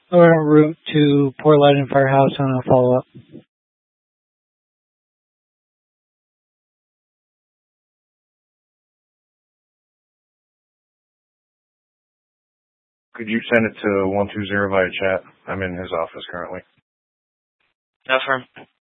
We're en route to Port Lightning Firehouse on a follow-up. Could you send it to 120 via chat? I'm in his office currently. Affirm.